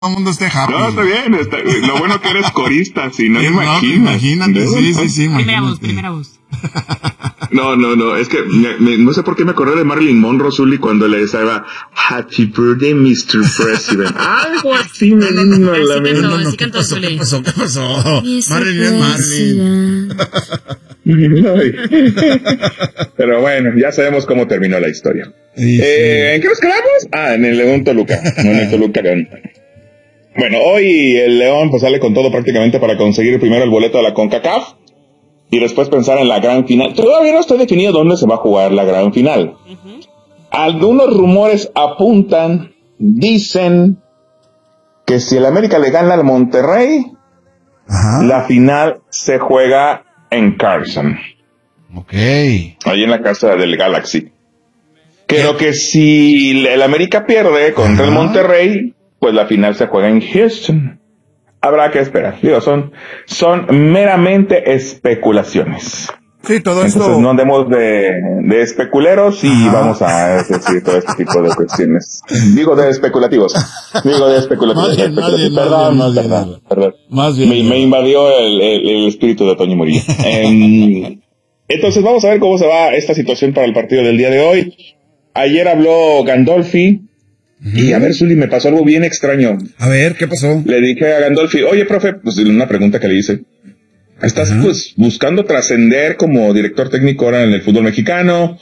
el mundo esté happy. No, está bien. Lo bueno que eres corista, si no, imagínate, sí, Primera voz. No, es que no sé por qué me acordé de Marilyn Monroe, Zully, cuando le decía Happy Birthday, Mr. President. Algo así me vino a la mente. No, ¿qué pasó? Marilyn. Pero bueno, ya sabemos cómo terminó la historia. Sí. ¿En qué nos quedamos? En el León Toluca. En el Toluca León. Bueno, hoy el León pues sale con todo prácticamente para conseguir primero el boleto de la CONCACAF y después pensar en la gran final. Todavía no está definido dónde se va a jugar la gran final. Algunos rumores apuntan, dicen que si el América le gana al Monterrey, la final se juega en Carson. Ok. Ahí en la casa del Galaxy. Creo que si el América pierde contra el Monterrey, pues la final se juega en Houston. Habrá que esperar. Digo, son meramente especulaciones. Sí, todo Entonces, esto. no andemos de especuleros y vamos a decir todo este tipo de cuestiones. Digo de especulativos. Perdón. Más bien. Me invadió el espíritu de Toño Murillo. Entonces, vamos a ver cómo se va esta situación para el partido del día de hoy. Ayer habló Gandolfi. Y a ver, Zully, me pasó algo bien extraño. A ver, ¿qué pasó? Le dije a Gandolfi, oye, profe, pues una pregunta que le hice. ¿Estás pues buscando trascender como director técnico ahora en el fútbol mexicano?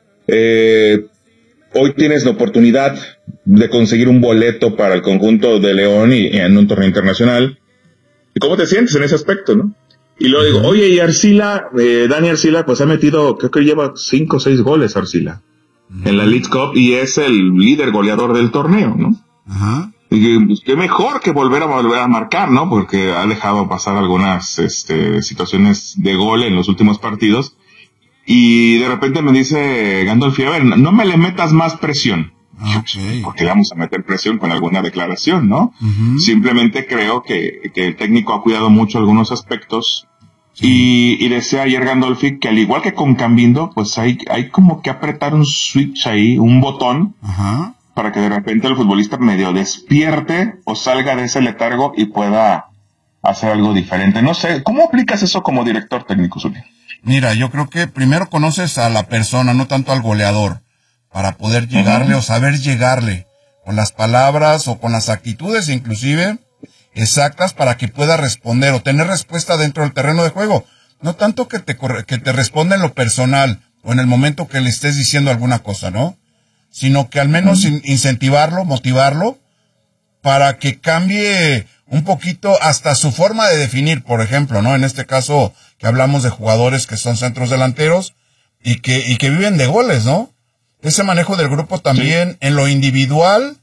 Hoy tienes la oportunidad de conseguir un boleto para el conjunto de León y en un torneo internacional. ¿Y cómo te sientes en ese aspecto, no? Y luego digo, oye, y Arcila, Dani Arcila, pues ha metido, creo que lleva 5 o 6 goles Arcila en la League Cup y es el líder goleador del torneo, ¿no? Ajá. Y pues, qué mejor que volver a marcar, ¿no? Porque ha dejado pasar algunas situaciones de gol en los últimos partidos. Y de repente me dice Gandolfi, a ver, no me le metas más presión. Okay. Porque le vamos a meter presión con alguna declaración, ¿no? Simplemente creo que el técnico ha cuidado mucho algunos aspectos. Y decía ayer Gandolfi que al igual que con Cambindo, pues hay como que apretar un switch ahí, un botón, para que de repente el futbolista medio despierte o salga de ese letargo y pueda hacer algo diferente. No sé, ¿cómo aplicas eso como director técnico, Zully? Mira, yo creo que primero conoces a la persona, no tanto al goleador, para poder llegarle o saber llegarle con las palabras o con las actitudes inclusive exactas para que pueda responder o tener respuesta dentro del terreno de juego. No tanto que te responda en lo personal o en el momento que le estés diciendo alguna cosa, ¿no? Sino que al menos incentivarlo, motivarlo para que cambie un poquito hasta su forma de definir, por ejemplo, ¿no? En este caso que hablamos de jugadores que son centros delanteros y que viven de goles, ¿no? Ese manejo del grupo también en lo individual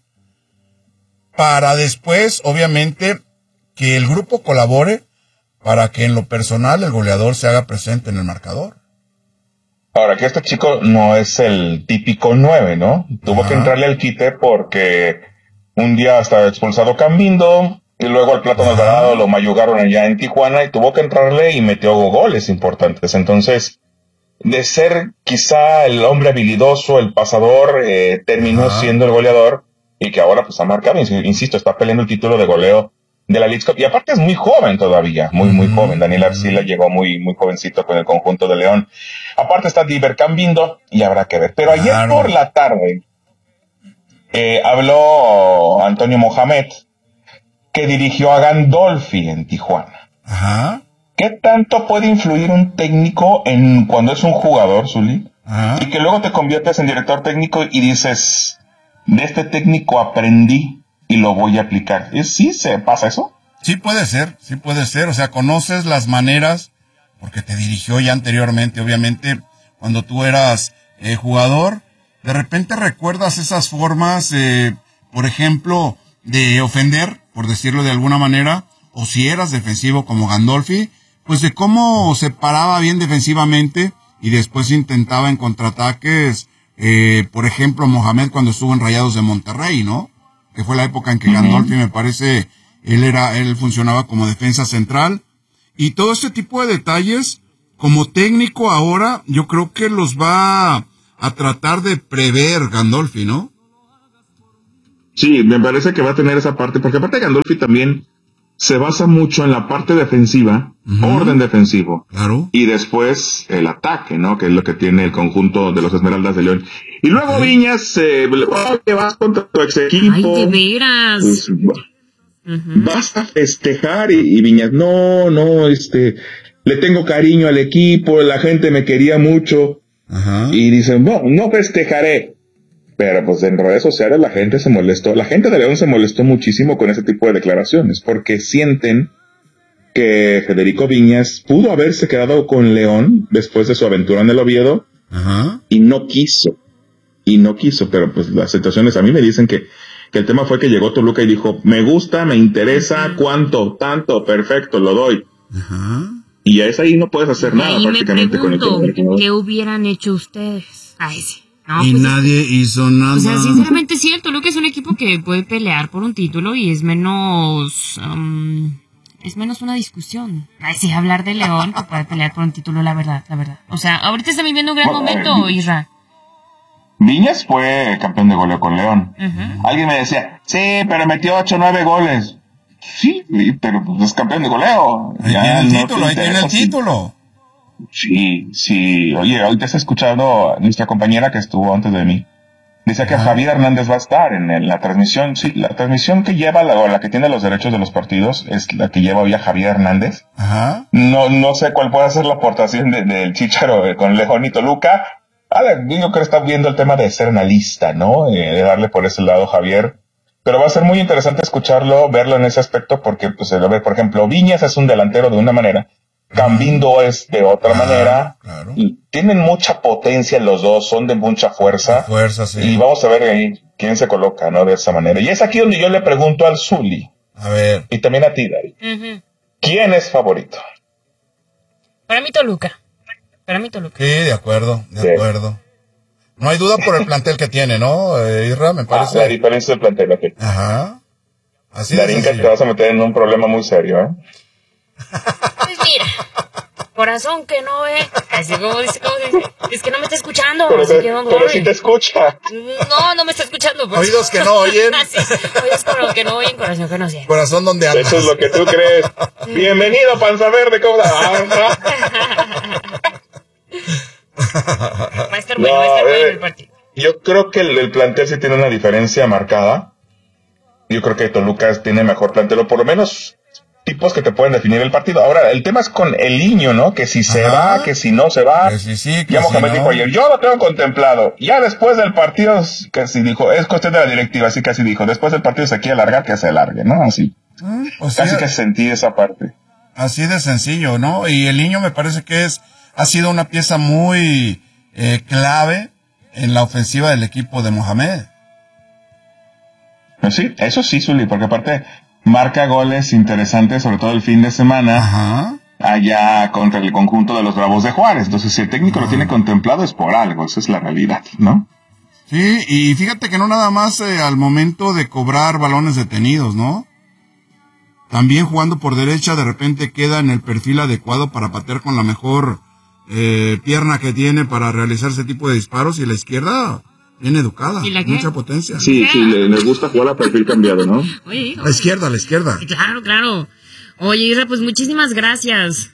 para después, obviamente, que el grupo colabore para que en lo personal el goleador se haga presente en el marcador. Ahora, que este chico no es el típico 9, ¿no? Tuvo que entrarle al quite porque un día estaba expulsado Cambindo y luego al Plátano Alvarado lo mayugaron allá en Tijuana y tuvo que entrarle y metió goles importantes. Entonces, de ser quizá el hombre habilidoso, el pasador, terminó siendo el goleador y que ahora pues ha marcado, insisto, está peleando el título de goleo de la League Cup y aparte es muy joven todavía, muy joven. Daniel Arcila llegó muy jovencito con el conjunto de León. Aparte está Diver Cambindo y habrá que ver. Pero ayer por la tarde habló Antonio Mohamed, que dirigió a Gandolfi en Tijuana. ¿Qué tanto puede influir un técnico en cuando es un jugador, Zully? Y que luego te conviertes en director técnico y dices, de este técnico aprendí y lo voy a aplicar. ¿Sí se pasa eso? Sí puede ser. O sea, conoces las maneras, porque te dirigió ya anteriormente, obviamente, cuando tú eras jugador, de repente recuerdas esas formas, por ejemplo, de ofender, por decirlo de alguna manera, o si eras defensivo como Gandolfi, pues de cómo se paraba bien defensivamente y después intentaba en contraataques, por ejemplo, Mohamed cuando estuvo en Rayados de Monterrey, ¿no? Que fue la época en que Gandolfi, me parece, él funcionaba como defensa central. Y todo este tipo de detalles, como técnico ahora, yo creo que los va a tratar de prever Gandolfi, ¿no? Sí, me parece que va a tener esa parte, porque aparte Gandolfi también se basa mucho en la parte defensiva, orden defensivo, claro, y después el ataque, ¿no? Que es lo que tiene el conjunto de los Esmeraldas de León. Y luego Viñas, que vas contra tu ex equipo. Ay, de veras. Pues, vas a festejar y Viñas, no, le tengo cariño al equipo, la gente me quería mucho. Ajá. Y dicen, no festejaré. Pero pues en redes sociales la gente se molestó, la gente de León se molestó muchísimo con ese tipo de declaraciones, porque sienten que Federico Viñas pudo haberse quedado con León después de su aventura en el Oviedo. Ajá. Y no quiso, pero pues las situaciones, a mí me dicen que el tema fue que llegó Toluca y dijo, me gusta, me interesa, ¿cuánto? Tanto, perfecto, lo doy. Ajá. Y es ahí no puedes hacer nada prácticamente con el tema. ¿Qué hubieran hecho ustedes? Ay, sí. No, y pues nadie hizo nada. O sea, sinceramente sí, el Toluca es un equipo que puede pelear por un título y es menos una discusión. Ay, sí, hablar de León que puede pelear por un título, la verdad. O sea, ahorita está viviendo un gran momento, Isra. Viñas fue campeón de goleo con León. Alguien me decía, sí, pero metió 8 o 9 goles. Sí, pero pues es campeón de goleo. Ahí tiene el título. Sí. Oye, ahorita está escuchando a nuestra compañera que estuvo antes de mí. Dice que Javier Hernández va a estar en la transmisión. Sí, la transmisión que lleva, la que tiene los derechos de los partidos, es la que lleva hoy a Javier Hernández. Ajá. No sé cuál puede ser la aportación del Chícharo con León y Toluca. Yo creo que está viendo el tema de ser analista, ¿no? De darle por ese lado Javier. Pero va a ser muy interesante escucharlo, verlo en ese aspecto, porque, pues, por ejemplo, Viñas es un delantero de una manera, Cambindo es de otra manera, claro. Y tienen mucha potencia los dos, son de mucha fuerza. Sí. Y vamos a ver ahí quién se coloca, ¿no? De esa manera. Y es aquí donde yo le pregunto al Zuli. A ver. Y también a ti, Dari. ¿Quién es favorito? Para mí Toluca. Sí, de acuerdo. No hay duda por el plantel que tiene, ¿no, Isra? Me parece. La diferencia del plantel, ok. Ajá. Así Darín, que te vas a meter en un problema muy serio, ¿eh? Pues mira, corazón que no ve. Así como dice. Es que no me está escuchando. Pero sí te escucha. No me está escuchando. Pues. Oídos que no oyen. Oídos que no oyen, corazón que no siente. Corazón donde andas. Eso es lo que tú crees. Bienvenido, panza verde. ¿Cómo va a estar bueno el partido. Yo creo que el plantel sí tiene una diferencia marcada. Yo creo que Toluca tiene mejor plantel, o por lo menos tipos que te pueden definir el partido. Ahora, el tema es con el niño, ¿no? Que si se va, que si no se va. Que si sí, que ya si Mohamed no. dijo ayer, yo lo tengo contemplado. Ya después del partido, casi dijo, es cuestión de la directiva, así casi dijo, después del partido se quiere alargar, que se alargue, ¿no? Así. Pues casi sí, que sentí esa parte. Así de sencillo, ¿no? Y el niño me parece que ha sido una pieza muy clave en la ofensiva del equipo de Mohamed. Pues sí, eso sí, Zuli, porque aparte marca goles interesantes, sobre todo el fin de semana. Ajá. Allá contra el conjunto de los Bravos de Juárez. Entonces, si el técnico lo tiene contemplado es por algo, esa es la realidad, ¿no? Sí, y fíjate que no nada más al momento de cobrar balones detenidos, ¿no? También jugando por derecha, de repente queda en el perfil adecuado para patear con la mejor pierna que tiene para realizar ese tipo de disparos, y la izquierda bien educada, mucha potencia. Sí, le gusta jugar a perfil cambiado, ¿no? Oye, la izquierda. Claro. Oye, Isra, pues muchísimas gracias.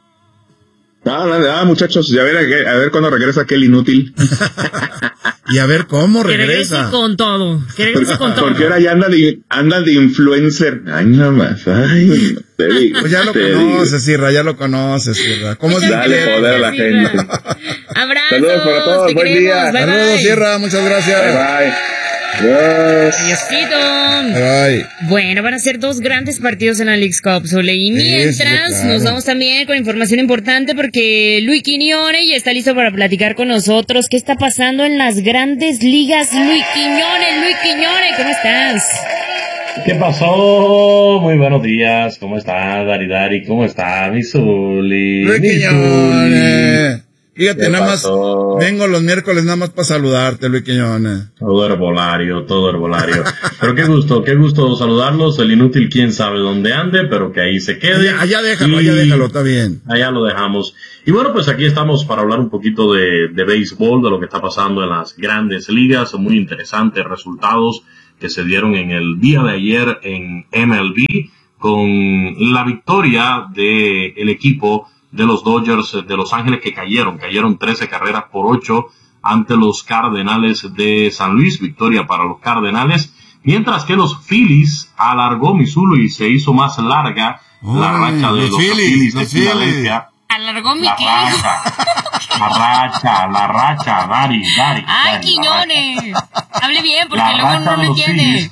Muchachos, a ver cuándo regresa aquel inútil. Y a ver cómo regresa. Que regrese con todo. Porque ahora ya anda de influencer. Ay, nada más. Ay, te digo. Pues ya lo conoces, Irra, ¿Cómo se dale poder a la gente. Abrazos. Saludos para todos, buen día. Saludos, Irra, muchas gracias. Bye. Adiós. Bye. Bueno, van a ser 2 grandes partidos en la Leagues Cup, Sole. Y mientras nos vamos también con información importante, porque Luis Quiñones ya está listo para platicar con nosotros. ¿Qué está pasando en las grandes ligas? Luis Quiñones, ¿cómo estás? ¿Qué pasó? Muy buenos días. ¿Cómo está, Dari? ¿Cómo está, mi Zuli? Luis Quiñones. Fíjate, nada más, vengo los miércoles nada más para saludarte, Luis Quiñones. Todo herbolario. Pero qué gusto saludarlos. El inútil, quién sabe dónde ande, pero que ahí se quede. Allá déjalo, está bien. Allá lo dejamos. Y bueno, pues aquí estamos para hablar un poquito de béisbol, de lo que está pasando en las grandes ligas. Son muy interesantes resultados. que se dieron en el día de ayer en MLB, con la victoria del equipo de los Dodgers de Los Ángeles, que cayeron 13 carreras por 8 ante los Cardenales de San Luis, victoria para los Cardenales, mientras que los Phillies alargó Missouri y se hizo más larga la racha de los Phillies de Filadelfia. ¿Alargó mi qué? La racha, Dari. ¡Ay, Quiñones! Hable bien, porque luego no lo entiende.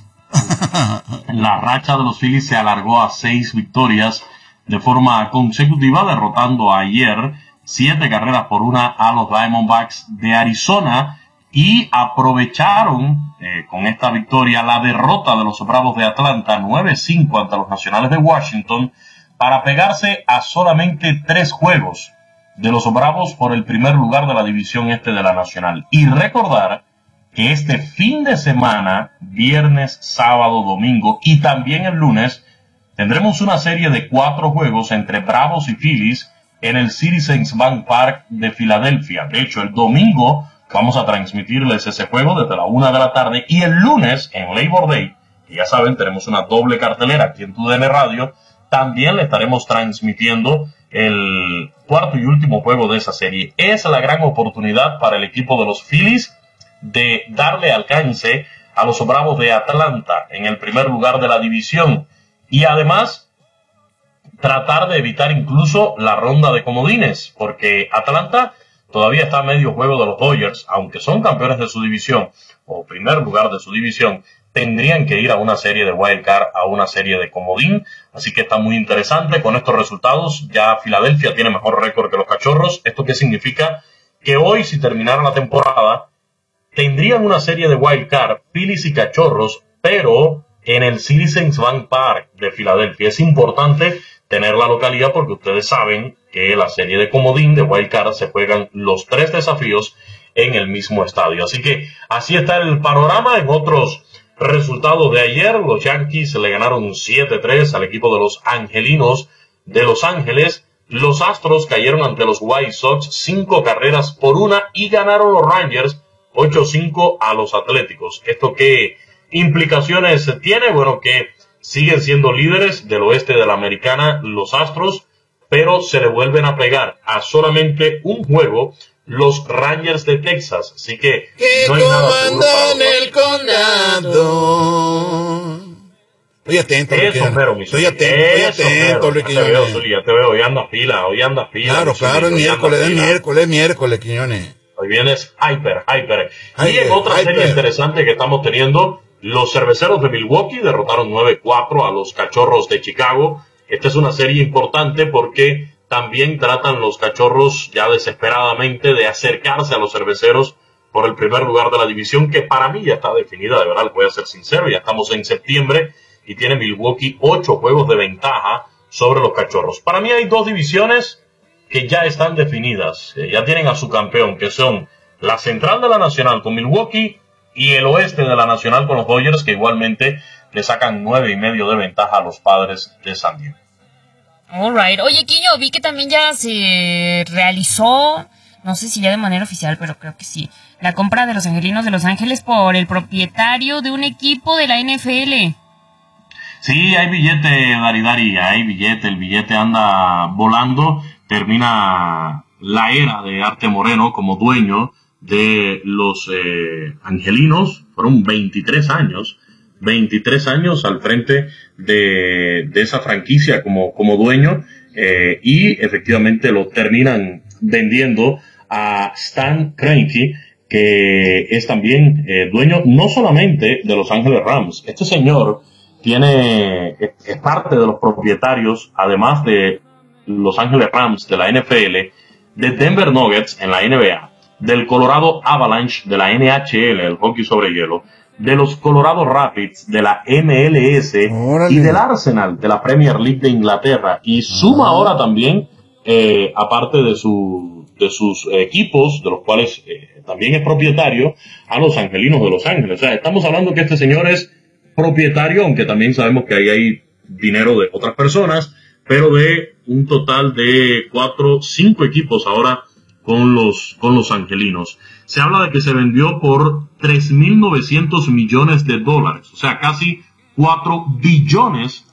La racha de los Phillies se alargó a 6 victorias de forma consecutiva, derrotando ayer 7 carreras por 1 a los Diamondbacks de Arizona, y aprovecharon con esta victoria la derrota de los Bravos de Atlanta 9-5 ante los Nacionales de Washington para pegarse a solamente 3 juegos de los Bravos por el primer lugar de la división este de la Nacional. Y recordar que este fin de semana, viernes, sábado, domingo y también el lunes, tendremos una serie de 4 juegos entre Bravos y Phillies en el Citizens Bank Park de Filadelfia. De hecho, el domingo vamos a transmitirles ese juego desde la 1 de la tarde, y el lunes, en Labor Day, que ya saben, tenemos una doble cartelera aquí en TUDN Radio, también le estaremos transmitiendo el cuarto y último juego de esa serie. Es la gran oportunidad para el equipo de los Phillies de darle alcance a los Bravos de Atlanta en el primer lugar de la división, y además tratar de evitar incluso la ronda de comodines, porque Atlanta todavía está a medio juego de los Dodgers. Aunque son campeones de su división o primer lugar de su división, tendrían que ir a una serie de wild card, a una serie de comodín. Así que está muy interesante. Con estos resultados ya Filadelfia tiene mejor récord que los Cachorros. ¿Esto qué significa? Que hoy, si terminara la temporada, tendrían una serie de wild card, Phillies y Cachorros, pero en el Citizens Bank Park de Filadelfia. Es importante tener la localidad, porque ustedes saben que la serie de comodín de wild card se juegan los 3 desafíos en el mismo estadio. Así que así está el panorama. En otros resultados de ayer, los Yankees le ganaron 7-3 al equipo de los Angelinos de Los Ángeles. Los Astros cayeron ante los White Sox 5 carreras por 1 y ganaron los Rangers 8-5 a los Atléticos. ¿Esto qué implicaciones tiene? Bueno, que siguen siendo líderes del oeste de la Americana los Astros, pero se le vuelven a pegar a solamente un juego los Rangers de Texas. Así que no hay nada seguro para el condado. Estoy atento, estoy atento, Luis Quiñones. Ya te veo, hoy andas pila. Claro, es miércoles, Quiñones. Hoy vienes hyper. Y en otra serie interesante que estamos teniendo, los Cerveceros de Milwaukee derrotaron 9-4 a los Cachorros de Chicago. Esta es una serie importante porque también tratan los Cachorros ya desesperadamente de acercarse a los Cerveceros por el primer lugar de la división, que para mí ya está definida, de verdad, voy a ser sincero. Ya estamos en septiembre y tiene Milwaukee 8 juegos de ventaja sobre los Cachorros. Para mí hay 2 divisiones que ya están definidas, ya tienen a su campeón, que son la central de la Nacional con Milwaukee y el oeste de la Nacional con los Dodgers, que igualmente le sacan 9.5 de ventaja a los Padres de San Diego. Alright. Oye, Quiño, vi que también ya se realizó, no sé si ya de manera oficial, pero creo que sí, la compra de los Angelinos de Los Ángeles por el propietario de un equipo de la NFL. Sí, hay billete, Dari, hay billete, el billete anda volando. Termina la era de Arte Moreno como dueño de los Angelinos. Fueron 23 años al frente de esa franquicia como dueño, y efectivamente lo terminan vendiendo a Stan Kroenke, que es también dueño no solamente de Los Ángeles Rams. Este señor es parte de los propietarios, además de Los Ángeles Rams de la NFL, de Denver Nuggets en la NBA, del Colorado Avalanche de la NHL, el hockey sobre hielo, de los Colorado Rapids de la MLS, ¡órale!, y del Arsenal de la Premier League de Inglaterra, y suma ahora también, aparte de sus equipos, de los cuales también es propietario, a los Angelinos de Los Ángeles. O sea, estamos hablando que este señor es propietario, aunque también sabemos que ahí hay dinero de otras personas, pero de un total de 5 equipos ahora con los Angelinos. se habla de que se vendió por 3.900 millones de dólares, o sea, casi 4 billones